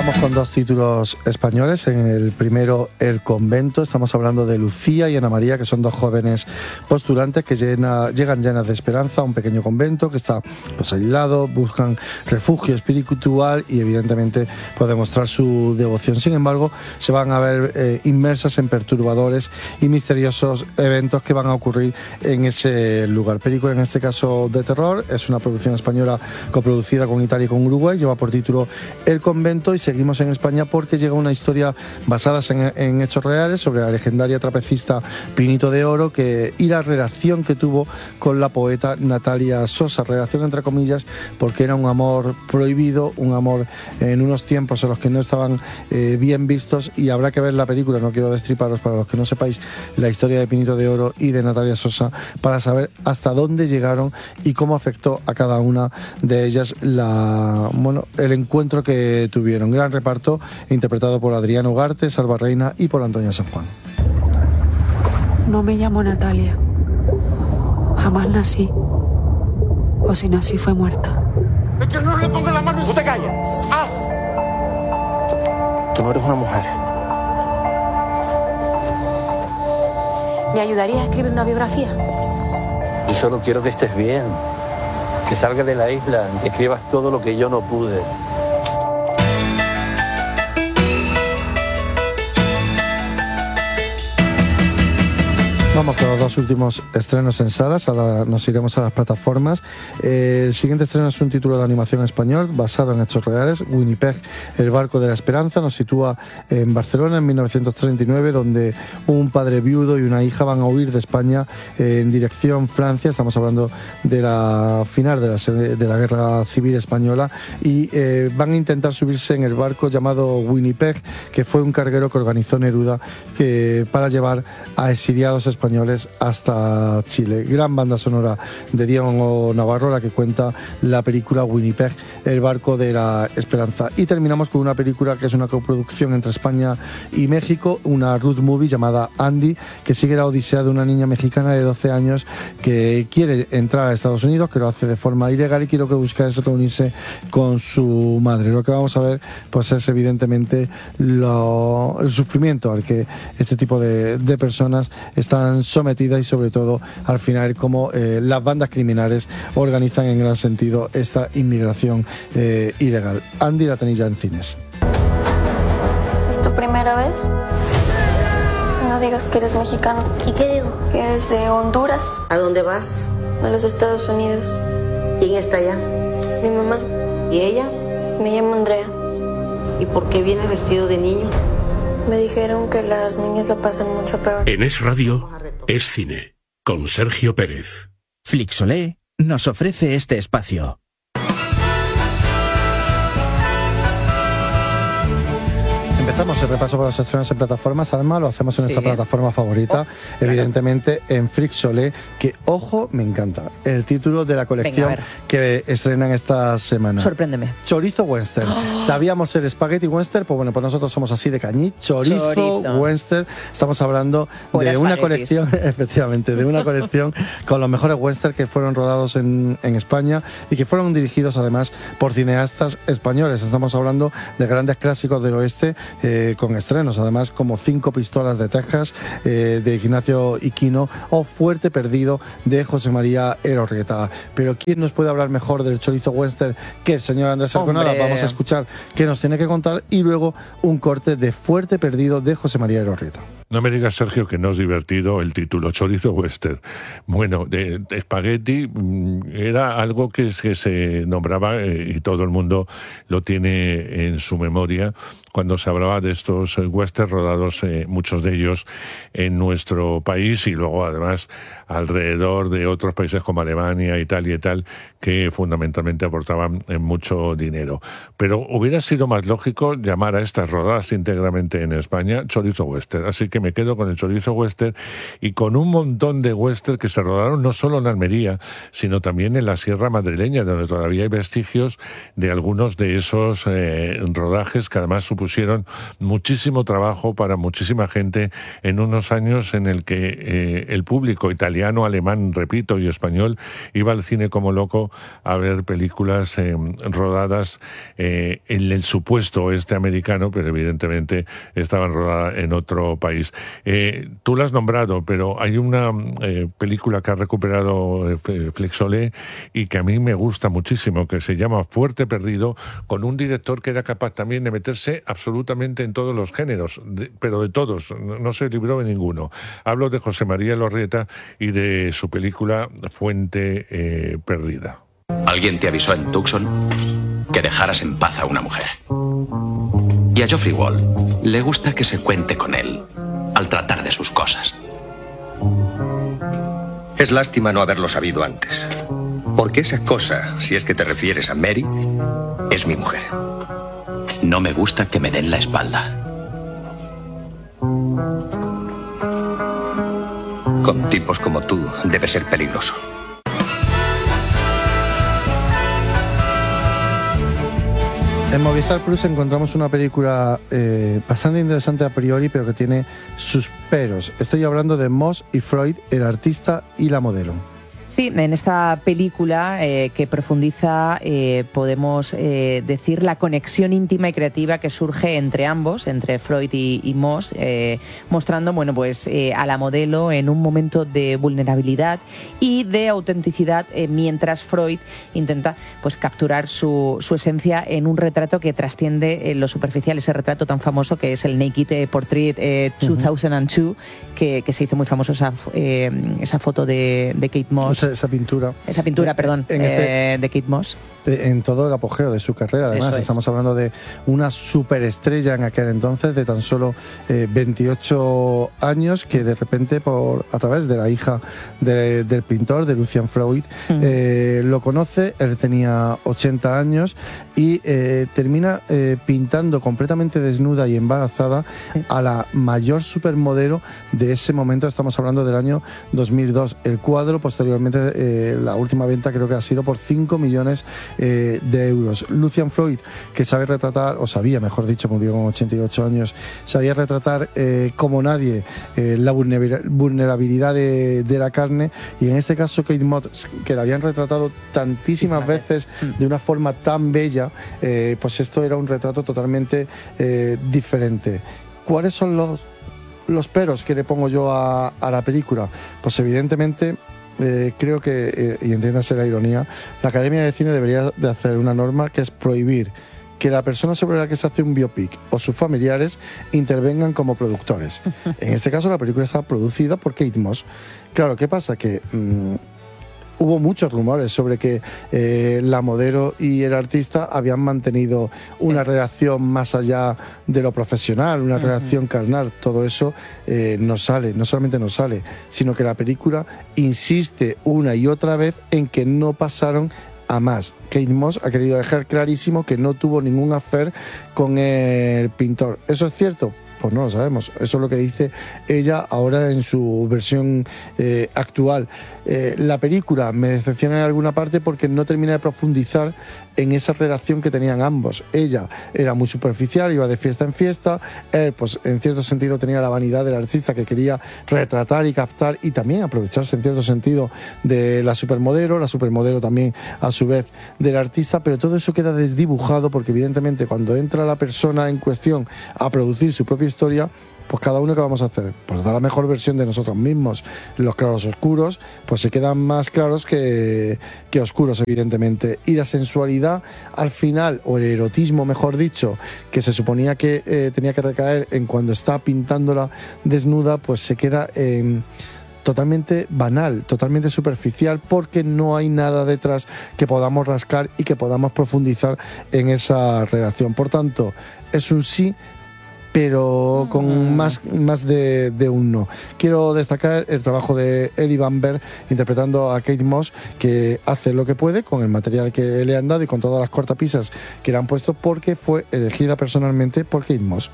Vamos con dos títulos españoles. En el primero, El convento. Estamos hablando de Lucía y Ana María, que son dos jóvenes postulantes que llegan llenas de esperanza a un pequeño convento que está pues aislado, buscan refugio espiritual y evidentemente pues demostrar su devoción. Sin embargo, se van a ver inmersas en perturbadores y misteriosos eventos que van a ocurrir en ese lugar. Película en este caso de terror, es una producción española coproducida con Italia y con Uruguay, lleva por título El convento, y seguimos en España porque llega una historia basada en hechos reales sobre la legendaria trapecista Pinito de Oro y la relación que tuvo con la poeta Natalia Sosa, relación entre comillas porque era un amor prohibido, un amor en unos tiempos en los que no estaban bien vistos, y habrá que ver la película, no quiero destriparos para los que no sepáis la historia de Pinito de Oro y de Natalia Sosa para saber hasta dónde llegaron y cómo afectó a cada una de ellas el encuentro que tuvieron. Gran reparto interpretado por Adrián Ugarte, Salva Reina y por Antonia San Juan. No me llamo Natalia. Jamás nací. O si nací fue muerta. ¡Es que no le ponga la mano! ¡Tú te callas! ¡Ah! Tú no eres una mujer. ¿Me ayudaría a escribir una biografía? Yo solo quiero que estés bien, que salgas de la isla, que escribas todo lo que yo no pude. Vamos con los dos últimos estrenos en salas, ahora nos iremos a las plataformas. El siguiente estreno es un título de animación español basado en hechos reales, Winnipeg, el barco de la esperanza. Nos sitúa en Barcelona en 1939, donde un padre viudo y una hija van a huir de España en dirección Francia. Estamos hablando de la final de la Guerra Civil Española, y van a intentar subirse en el barco llamado Winnipeg, que fue un carguero que organizó Neruda para llevar a exiliados españoles hasta Chile. Gran banda sonora de Diego Navarro, la que cuenta la película Winnipeg, el barco de la esperanza. Y terminamos con una película que es una coproducción entre España y México, una road movie llamada Andy, que sigue la odisea de una niña mexicana de 12 años que quiere entrar a Estados Unidos, que lo hace de forma ilegal y que lo que busca es reunirse con su madre. Lo que vamos a ver pues es evidentemente el sufrimiento al que este tipo de personas están sometidas, y sobre todo al final cómo las bandas criminales organizan en gran sentido esta inmigración ilegal. Andy la tenéis ya en cines. ¿Es tu primera vez? No digas que eres mexicano. ¿Y qué digo? Que eres de Honduras. ¿A dónde vas? A los Estados Unidos. ¿Quién está allá? Mi mamá. ¿Y ella? Me llamo Andrea. ¿Y por qué viene vestido de niño? Me dijeron que las niñas lo pasan mucho peor. En Es Radio, Es Cine, con Sergio Pérez. Flixolé nos ofrece este espacio. Empezamos el repaso por los estrenos en plataformas. Alma, lo hacemos en nuestra plataforma favorita, evidentemente en Flixolé, que, ojo, me encanta el título de la colección que estrenan esta semana. Sorpréndeme. Chorizo Western. Sabíamos el Spaghetti Western, pues bueno, pues nosotros somos así de cañí. Chorizo Western. Estamos hablando de una colección, efectivamente, de una colección con los mejores western que fueron rodados en España y que fueron dirigidos además por cineastas españoles. Estamos hablando de grandes clásicos del oeste, con estrenos además como Cinco pistolas de Texas de Ignacio Iquino o Fuerte perdido de José María Erorrieta. Pero ¿quién nos puede hablar mejor del chorizo western que el señor Andrés Arconada? Vamos a escuchar qué nos tiene que contar y luego un corte de Fuerte perdido de José María Erorrieta. No me digas, Sergio, que no es divertido el título, Chorizo Western. Bueno, de Spaghetti era algo que se nombraba y todo el mundo lo tiene en su memoria cuando se hablaba de estos westerns rodados, muchos de ellos en nuestro país y luego además alrededor de otros países como Alemania, Italia y tal, que fundamentalmente aportaban mucho dinero. Pero hubiera sido más lógico llamar a estas rodadas íntegramente en España Chorizo Western. Así que me quedo con el Chorizo Western y con un montón de western que se rodaron no solo en Almería, sino también en la Sierra Madrileña, donde todavía hay vestigios de algunos de esos rodajes que además supusieron muchísimo trabajo para muchísima gente en unos años en el que el público italiano, alemán, repito, y español iba al cine como loco a ver películas rodadas en el supuesto oeste americano, pero evidentemente estaban rodadas en otro país. Tú la has nombrado, pero hay una película que ha recuperado Flixolé y que a mí me gusta muchísimo, que se llama Fuerte Perdido, con un director que era capaz también de meterse absolutamente en todos los géneros, pero de todos, no se libró de ninguno. Hablo de José María Elorrieta y de su película Fuente Perdida. Alguien te avisó en Tucson que dejaras en paz a una mujer. Y a Geoffrey Wall le gusta que se cuente con él al tratar de sus cosas. Es lástima no haberlo sabido antes. Porque esa cosa, si es que te refieres a Mary, es mi mujer. No me gusta que me den la espalda. Con tipos como tú, debe ser peligroso. En Movistar Plus encontramos una película bastante interesante a priori, pero que tiene sus peros. Estoy hablando de Moss y Freud, el artista y la modelo. Sí, en esta película que profundiza, podemos decir, la conexión íntima y creativa que surge entre ambos, entre Freud y Moss, mostrando, bueno, pues a la modelo en un momento de vulnerabilidad y de autenticidad, mientras Freud intenta, pues, capturar su esencia en un retrato que trasciende lo superficial, ese retrato tan famoso que es el Naked Portrait 2002, que se hizo muy famoso esa foto de Kate Moss. Esa pintura, perdón, de Kate Moss. En todo el apogeo de su carrera, además. Estamos hablando de una superestrella en aquel entonces, de tan solo 28 años, que de repente, a través de la hija del pintor, de Lucian Freud, lo conoce. Él tenía 80 años y termina pintando completamente desnuda y embarazada a la mayor supermodelo de ese momento. Estamos hablando del año 2002. El cuadro, posteriormente, la última venta creo que ha sido por 5 millones de euros. Lucian Freud, que sabe retratar, o sabía, mejor dicho, murió con 88 años, sabía retratar como nadie la vulnerabilidad de la carne, y en este caso Kate Moss, que la habían retratado tantísimas veces de una forma tan bella, pues esto era un retrato totalmente diferente. ¿Cuáles son los peros que le pongo yo a la película? Pues evidentemente creo que, y entiéndase la ironía, la Academia de Cine debería de hacer una norma que es prohibir que la persona sobre la que se hace un biopic o sus familiares intervengan como productores. En este caso la película está producida por Kate Moss. Claro, ¿qué pasa? Que hubo muchos rumores sobre que la modelo y el artista habían mantenido una relación más allá de lo profesional, una relación carnal. Todo eso no sale, no solamente no sale, sino que la película insiste una y otra vez en que no pasaron a más. Kate Moss ha querido dejar clarísimo que no tuvo ningún affair con el pintor. ¿Eso es cierto? Pues no lo sabemos. Eso es lo que dice ella ahora en su versión actual. La película me decepciona en alguna parte porque no termina de profundizar en esa relación que tenían ambos. Ella era muy superficial, iba de fiesta en fiesta. Él, pues en cierto sentido, tenía la vanidad del artista que quería retratar y captar y también aprovecharse en cierto sentido de la supermodelo también a su vez del artista, pero todo eso queda desdibujado porque evidentemente cuando entra la persona en cuestión a producir su propia historia, pues cada uno que vamos a hacer, pues dar la mejor versión de nosotros mismos. Los claros oscuros, pues se quedan más claros que oscuros, evidentemente. Y la sensualidad, al final, o el erotismo, mejor dicho, que se suponía que tenía que recaer en cuando está pintándola desnuda, pues se queda totalmente banal, totalmente superficial, porque no hay nada detrás que podamos rascar y que podamos profundizar en esa relación. Por tanto, es un sí, pero con más de un no. Quiero destacar el trabajo de Eddie Van Berg interpretando a Kate Moss, que hace lo que puede con el material que le han dado y con todas las cortapisas que le han puesto, porque fue elegida personalmente por Kate Moss.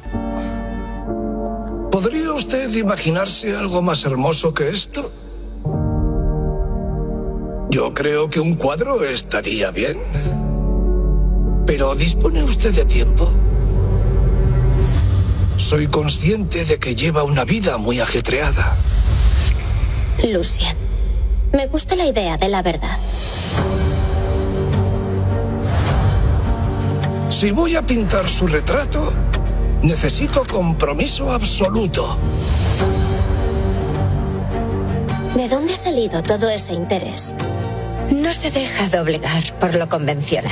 ¿Podría usted imaginarse algo más hermoso que esto? Yo creo que un cuadro estaría bien. ¿Pero dispone usted de tiempo? Soy consciente de que lleva una vida muy ajetreada. Lucien, me gusta la idea de la verdad. Si voy a pintar su retrato, necesito compromiso absoluto. ¿De dónde ha salido todo ese interés? No se deja doblegar por lo convencional.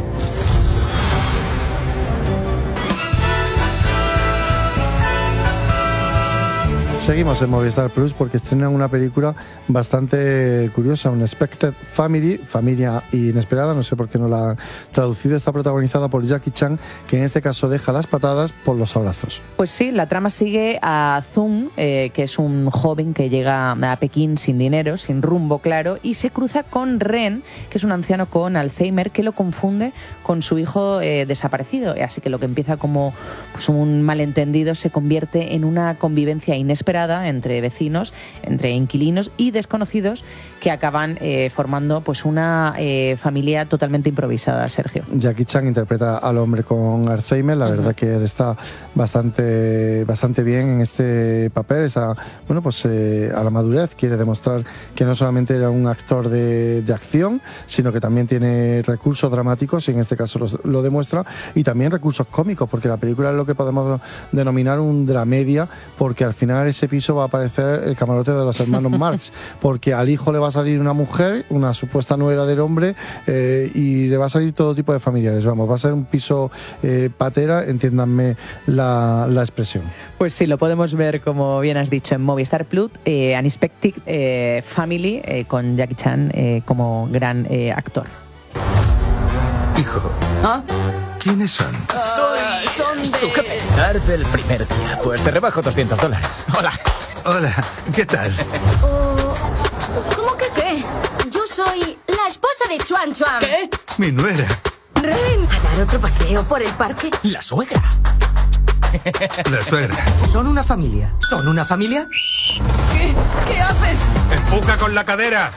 Seguimos en Movistar Plus porque estrenan una película bastante curiosa, Unexpected Family, familia inesperada, no sé por qué no la han traducido. Está protagonizada por Jackie Chan, que en este caso deja las patadas por los abrazos. Pues sí, la trama sigue a Zung, que es un joven que llega a Pekín sin dinero, sin rumbo claro, y se cruza con Ren, que es un anciano con Alzheimer, que lo confunde con su hijo desaparecido. Así que lo que empieza como pues, un malentendido se convierte en una convivencia inesperada entre vecinos, entre inquilinos y desconocidos que acaban formando pues una familia totalmente improvisada, Sergio. Jackie Chan interpreta al hombre con Alzheimer, la verdad que él está bastante bien en este papel, está pues a la madurez, quiere demostrar que no solamente era un actor de acción, sino que también tiene recursos dramáticos, y en este caso lo demuestra, y también recursos cómicos, porque la película es lo que podemos denominar un dramedia, porque al final ese piso va a aparecer el camarote de los hermanos Marx, porque al hijo le va a salir una mujer, una supuesta nuera del hombre, y le va a salir todo tipo de familiares. Vamos, va a ser un piso patera, entiéndanme la expresión. Pues sí, lo podemos ver, como bien has dicho, en Movistar Plus, Unexpected Family, con Jackie Chan como gran actor. Hijo. ¿Ah? ¿Quiénes son? Son de... Su jefe. Del primer día. Pues te rebajo $200. Hola. Hola, ¿qué tal? ¿Cómo que qué? Yo soy la esposa de Chuan Chuan. ¿Qué? Mi nuera. Ren, ¿a dar otro paseo por el parque? La suegra. La suegra. ¿Son una familia? ¿Son una familia? ¿Qué haces? ¡Empuja con la cadera!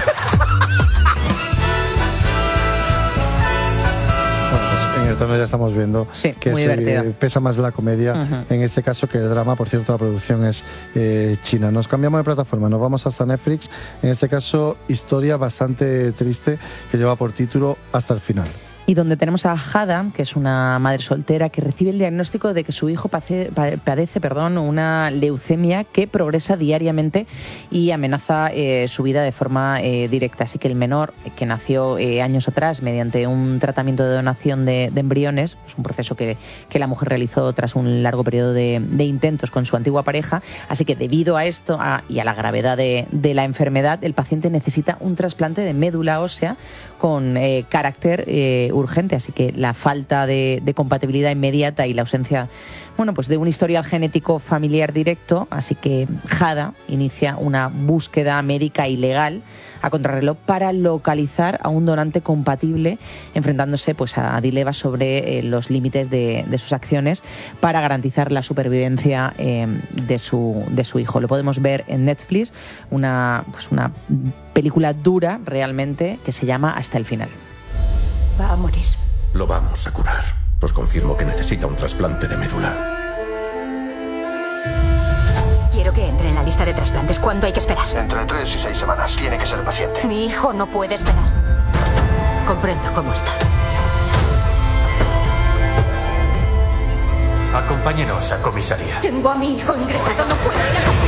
En el tono ya estamos viendo que pesa más la comedia en este caso que el drama. Por cierto, la producción es china. Nos cambiamos de plataforma, nos vamos hasta Netflix. En este caso, historia bastante triste que lleva por título Hasta el final. Y donde tenemos a Hada, que es una madre soltera que recibe el diagnóstico de que su hijo padece una leucemia que progresa diariamente y amenaza su vida de forma directa. Así que el menor, que nació años atrás mediante un tratamiento de donación de embriones, pues un proceso que la mujer realizó tras un largo periodo de intentos con su antigua pareja. Así que debido a esto y a la gravedad de la enfermedad, el paciente necesita un trasplante de médula ósea con carácter urgente, así que la falta de compatibilidad inmediata y la ausencia pues de un historial genético familiar directo, así que Hada inicia una búsqueda médica y legal a contrarreloj para localizar a un donante compatible, enfrentándose pues a dilemas sobre los límites de sus acciones para garantizar la supervivencia de su hijo. Lo podemos ver en Netflix, una película dura realmente que se llama Hasta el final. Va a morir. Lo vamos a curar. Os confirmo que necesita un trasplante de médula. Quiero que entre en la lista de trasplantes. ¿Cuánto hay que esperar? Entre 3 y 6 semanas. Tiene que ser paciente. Mi hijo no puede esperar. Comprendo cómo está. Acompáñenos a comisaría. Tengo a mi hijo ingresado. No puedo ir a comisaría.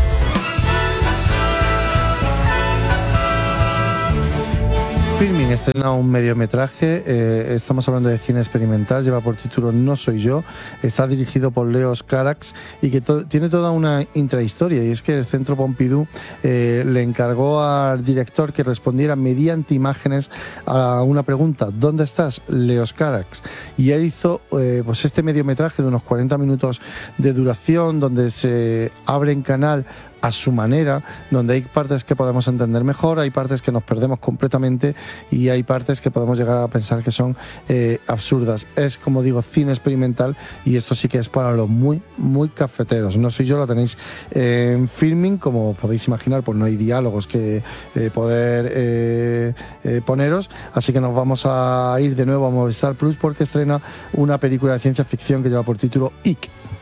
Filmin estrena un mediometraje, estamos hablando de cine experimental, lleva por título No soy yo, está dirigido por Leos Carax y que tiene toda una intrahistoria, y es que el Centro Pompidou le encargó al director que respondiera mediante imágenes a una pregunta: ¿dónde estás, Leos Carax? Y él hizo pues este mediometraje de unos 40 minutos de duración, donde se abre en canal a su manera, donde hay partes que podemos entender mejor, hay partes que nos perdemos completamente y hay partes que podemos llegar a pensar que son absurdas. Es, como digo, cine experimental, y esto sí que es para los muy cafeteros. No soy yo, la tenéis en Filmin, como podéis imaginar, pues no hay diálogos que poder poneros, así que nos vamos a ir de nuevo a Movistar Plus porque estrena una película de ciencia ficción que lleva por título Ick.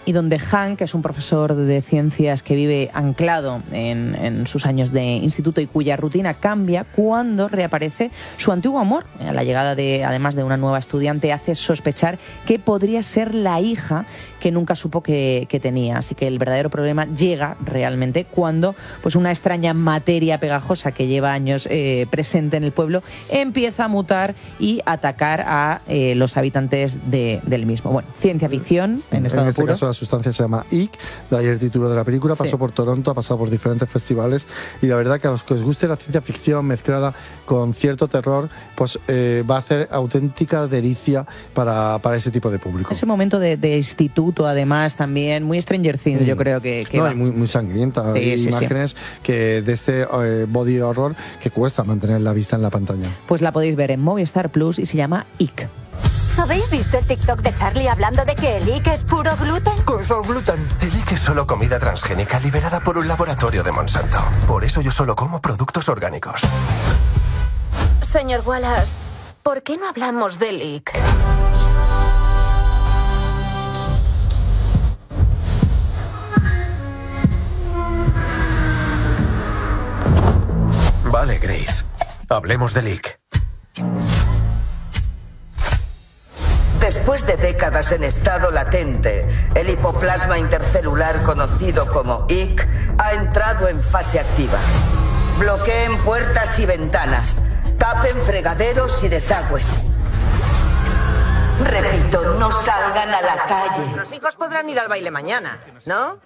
y donde Hank, que es un profesor de ciencias que vive anclado en sus años de instituto y cuya rutina cambia cuando reaparece su antiguo amor. La llegada además de una nueva estudiante hace sospechar que podría ser la hija que nunca supo que tenía. Así que el verdadero problema llega realmente cuando pues una extraña materia pegajosa que lleva años presente en el pueblo empieza a mutar y atacar a los habitantes del mismo. Bueno, ciencia ficción en estado este puro. caso la sustancia se llama Ick, de ahí el título de la película. Pasó por Toronto, ha pasado por diferentes festivales y la verdad que a los que os guste la ciencia ficción mezclada con cierto terror, pues va a hacer auténtica delicia para ese tipo de público. Ese momento de instituto, además, también muy Stranger Things, yo creo que no, va. y muy sangrienta. Sí, Hay sí, imágenes que de este body horror que cuesta mantener la vista en la pantalla. Pues la podéis ver en Movistar Plus y se llama Ick. ¿Habéis visto el TikTok de Charlie hablando de que el Ick es puro gluten? ¿Qué es el gluten? El Ick es solo comida transgénica liberada por un laboratorio de Monsanto. Por eso yo solo como productos orgánicos. Señor Wallace, ¿por qué no hablamos del Ick? Vale, Grace. Hablemos del Ick. Después de décadas en estado latente, el hipoplasma intercelular conocido como Ick ha entrado en fase activa. Bloqueen puertas y ventanas, tapen fregaderos y desagües. Repito, no salgan a la calle. Los hijos podrán ir al baile mañana, ¿no?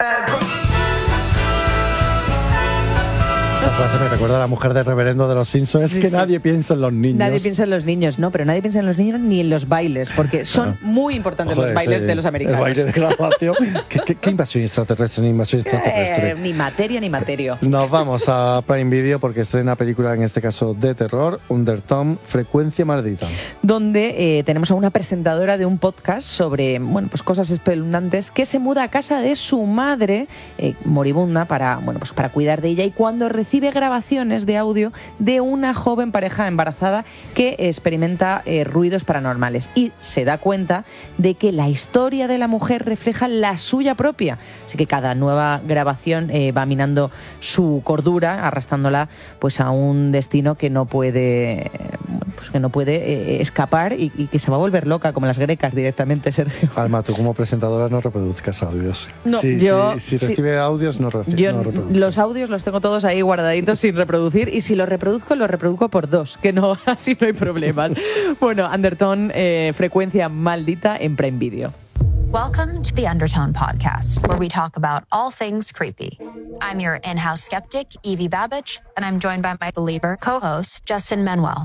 Esta frase me recuerda a la mujer del reverendo de los Simpsons. Es que nadie piensa en los niños. Nadie piensa en los niños, no, pero nadie piensa en los niños ni en los bailes, porque son muy importantes los bailes de los americanos. El baile de graduación. ¿Qué invasión extraterrestre ni invasión extraterrestre? Ni materia ni materio. Nos vamos a Prime Video porque estrena película, en este caso de terror, Undertone, Frecuencia Maldita. Donde tenemos a una presentadora de un podcast sobre pues cosas espeluznantes que se muda a casa de su madre moribunda para cuidar de ella, y cuando recibe grabaciones de audio de una joven pareja embarazada que experimenta ruidos paranormales y se da cuenta de que la historia de la mujer refleja la suya propia. Así que cada nueva grabación va minando su cordura, arrastrándola pues a un destino que no puede escapar y que se va a volver loca, como las grecas directamente, Sergio. Alma, tú como presentadora no reproduzcas audios. No, si recibe audios, no reproduzcas. Los audios los tengo todos ahí guardaditos sin reproducir, y si los reproduzco por dos, que no, así no hay problemas. Bueno, Undertone, Frecuencia Maldita en Prime Video. Welcome to the Undertone podcast, where we talk about all things creepy. I'm your in-house skeptic, Evie Babbage, and I'm joined by my believer co-host, Justin Manuel.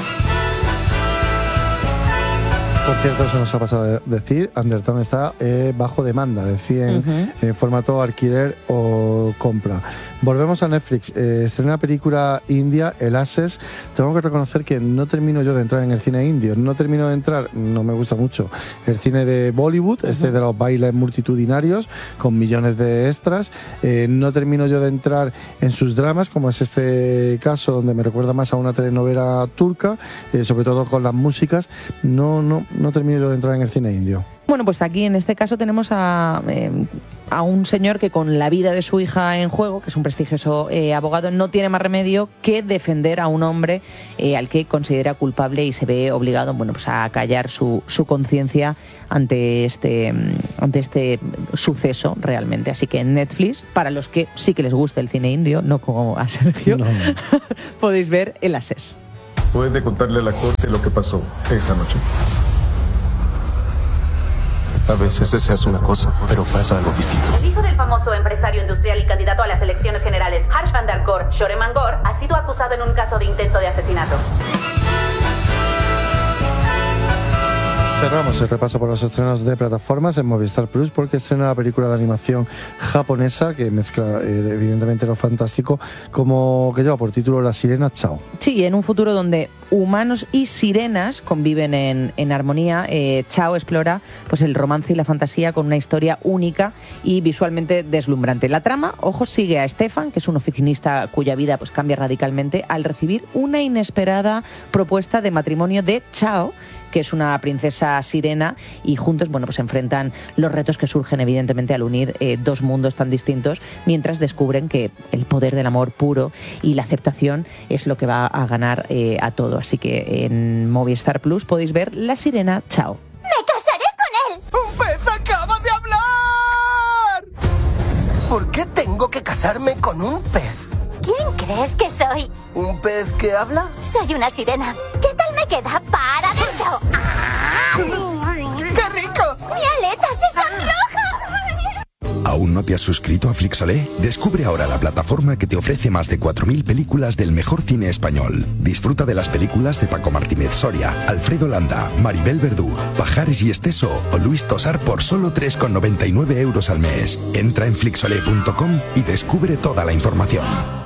Por cierto, se nos ha pasado de decir, Undertone está bajo demanda, decía en formato alquiler o compra. Volvemos a Netflix, estrena película india, El Access. Tengo que reconocer que no termino yo de entrar en el cine indio, no termino de entrar, no me gusta mucho el cine de Bollywood, de los bailes multitudinarios con millones de extras. No termino yo de entrar en sus dramas, como es este caso, donde me recuerda más a una telenovela turca, sobre todo con las músicas. No termino yo de entrar en el cine indio. Bueno, pues aquí en este caso tenemos a un señor que, con la vida de su hija en juego, que es un prestigioso abogado, no tiene más remedio que defender a un hombre al que considera culpable, y se ve obligado a callar su conciencia ante este suceso realmente. Así que en Netflix, para los que sí que les gusta el cine indio, no como a Sergio, podéis ver El Access. ¿Puede contarle a la corte lo que pasó esa noche? A veces deseas una cosa, pero pasa algo distinto. El hijo del famoso empresario industrial y candidato a las elecciones generales, Harsh Vandar Kaur Shoremangor, ha sido acusado en un caso de intento de asesinato. Cerramos el repaso por los estrenos de plataformas en Movistar Plus, porque estrena la película de animación japonesa que mezcla evidentemente lo fantástico, que lleva por título La Sirena Chao. Sí, en un futuro donde humanos y sirenas conviven en armonía, Chao explora pues el romance y la fantasía con una historia única y visualmente deslumbrante. La trama, sigue a Stefan, que es un oficinista cuya vida cambia radicalmente al recibir una inesperada propuesta de matrimonio de Chao, que es una princesa sirena, y juntos, bueno, pues enfrentan los retos que surgen evidentemente al unir dos mundos tan distintos, mientras descubren que el poder del amor puro y la aceptación es lo que va a ganar a todo. Así que en Movistar Plus podéis ver La Sirena. Chao. ¡Me casaré con él! ¡Un pez acaba de hablar! ¿Por qué tengo que casarme con un pez? ¿Quién crees que soy? ¿Un pez que habla? Soy una sirena. ¿Qué tal me queda para adentro? ¡Qué rico! ¡Mi aleta se sonroja! ¿Aún no te has suscrito a Flixolé? Descubre ahora la plataforma que te ofrece más de 4.000 películas del mejor cine español. Disfruta de las películas de Paco Martínez Soria, Alfredo Landa, Maribel Verdú, Pajares y Esteso o Luis Tosar por solo 3,99 € al mes. Entra en flixolé.com y descubre toda la información.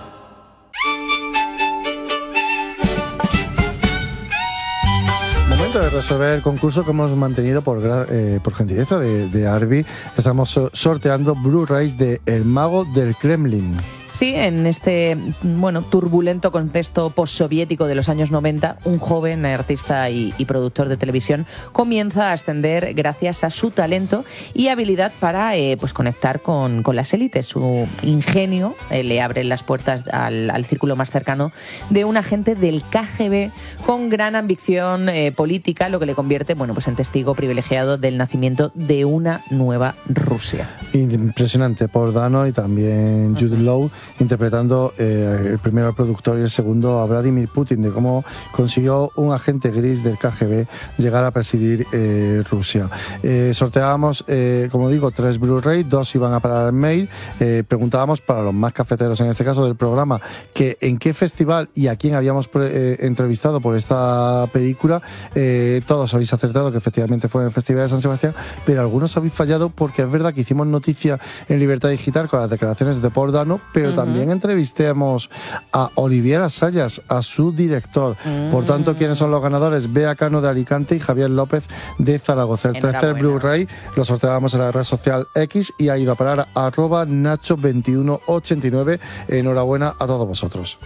De resolver el concurso que hemos mantenido por gentileza de Arby. Estamos sorteando Blu-rays de El Mago del Kremlin. Sí, en este turbulento contexto postsoviético de los años 90, un joven artista y productor de televisión comienza a ascender gracias a su talento y habilidad para conectar con las élites. Su ingenio le abre las puertas al círculo más cercano de un agente del KGB con gran ambición política, lo que le convierte en testigo privilegiado del nacimiento de una nueva Rusia. Impresionante. Paul Dano y también Jude Law interpretando el primero al productor y el segundo a Vladimir Putin, de cómo consiguió un agente gris del KGB llegar a presidir Rusia. Sorteábamos, como digo, 3 Blu-ray, 2 iban a parar al mail. Preguntábamos para los más cafeteros, en este caso del programa, que en qué festival y a quién habíamos entrevistado por esta película. Todos habéis acertado que efectivamente fue en el Festival de San Sebastián, pero algunos habéis fallado, porque es verdad que hicimos noticia en Libertad Digital con las declaraciones de Paul Dano, pero también entrevistemos a Olivier Assayas, a su director. Por tanto, ¿quiénes son los ganadores? Bea Cano de Alicante y Javier López de Zaragoza. El tercer Blu-ray lo sorteábamos en la red social X y ha ido a parar a @Nacho2189. Enhorabuena a todos vosotros.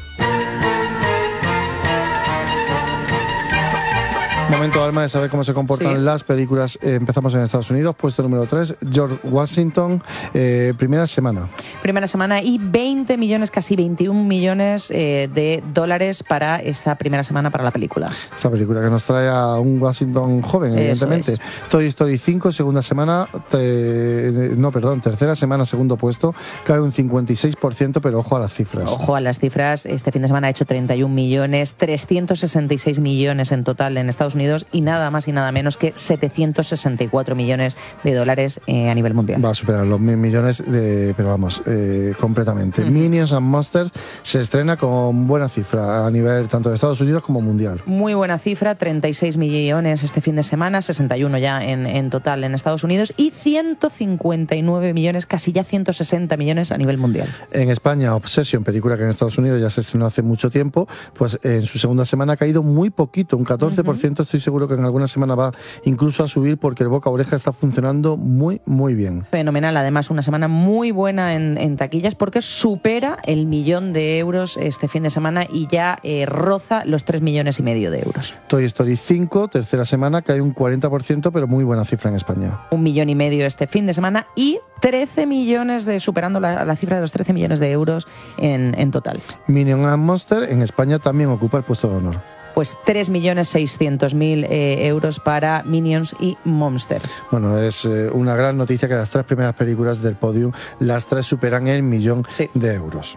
Momento, Alma, de saber cómo se comportan las películas. Empezamos en Estados Unidos, puesto número 3, George Washington, primera semana. Primera semana y 20 millones, casi 21 millones de dólares para esta primera semana para la película. Esta película que nos trae a un Washington joven, evidentemente. Toy Story 5, segunda semana, tercera semana, segundo puesto, cae un 56%, pero ojo a las cifras. Ojo a las cifras, este fin de semana ha hecho 31 millones, 366 millones en total en Estados Unidos y nada más y nada menos que 764 millones de dólares a nivel mundial. Va a superar los 1.000 millones, pero vamos, completamente. Minions and Monsters se estrena con buena cifra a nivel tanto de Estados Unidos como mundial. Muy buena cifra, 36 millones este fin de semana, 61 ya en total en Estados Unidos y 159 millones, casi ya 160 millones a nivel mundial. En España, Obsession, película que en Estados Unidos ya se estrenó hace mucho tiempo, pues en su segunda semana ha caído muy poquito, un 14%. Estoy seguro que en alguna semana va incluso a subir, porque el boca a oreja está funcionando muy, muy bien. Fenomenal, además una semana muy buena en taquillas, porque supera el 1 millón de euros este fin de semana y ya roza los 3,5 millones de euros. Toy Story 5, tercera semana, cae un 40%, pero muy buena cifra en España. 1,5 millones este fin de semana y 13 millones superando la cifra de los 13 millones de euros en total. Minions and Monsters en España también ocupa el puesto de honor. Pues 3.600.000 euros para Minions y Monster. Bueno, es una gran noticia que las 3 primeras películas del podium, las 3 superan el 1 millón de euros.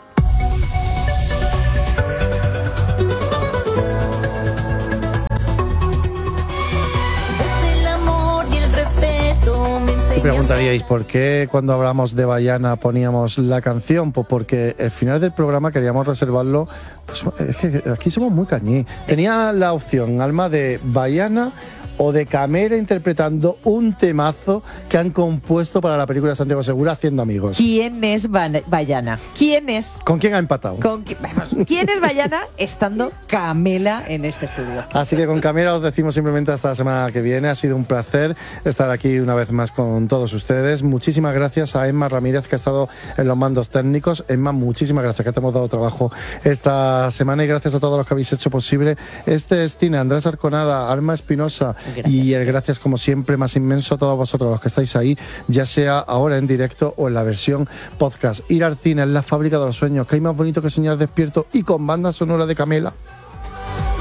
Y preguntaríais, ¿por qué cuando hablamos de Baiana poníamos la canción? Pues porque el final del programa queríamos reservarlo. Pues es que aquí somos muy cañí. Tenía la opción, Alma, de Baiana o de Camela interpretando un temazo que han compuesto para la película de Santiago Segura, Haciendo Amigos? ¿Quién es Bayana? ¿Quién es? ¿Con quién ha empatado? ¿Quién es Bayana estando Camela en este estudio? Así que con Camela os decimos simplemente hasta la semana que viene. Ha sido un placer estar aquí una vez más con todos ustedes. Muchísimas gracias a Emma Ramírez, que ha estado en los mandos técnicos. Emma, muchísimas gracias, que te hemos dado trabajo esta semana, y gracias a todos los que habéis hecho posible este cine. Andrés Arconada, Alma Espinosa, y el gracias como siempre más inmenso a todos vosotros los que estáis ahí, ya sea ahora en directo o en la versión podcast. Ir al cine es la fábrica de los sueños, que hay más bonito que soñar despierto y con banda sonora de Camela.